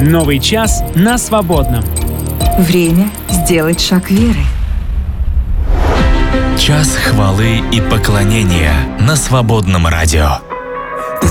Новый час на Свободном. Время сделать шаг веры. Час хвалы и поклонения на Свободном радио.